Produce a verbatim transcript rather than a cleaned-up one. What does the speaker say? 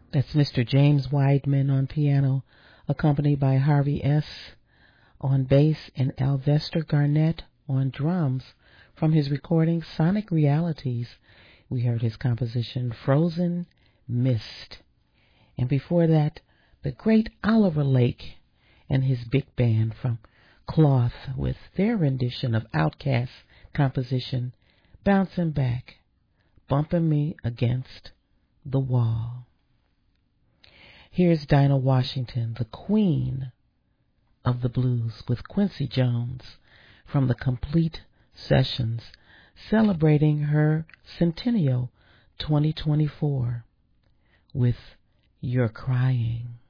That's Mister James Weidman on piano, accompanied by Harvey S. on bass and Alvester Garnett on drums. From his recording Sonic Realities, we heard his composition Frozen Mist. And before that, the great Oliver Lake and his big band from Cloth with their rendition of Outkast's composition Bouncing Back, Bumping Me Against the Wall. Here's Dinah Washington, the queen of the blues, with Quincy Jones from the Complete Sessions, celebrating her centennial twenty twenty-four with You're Crying.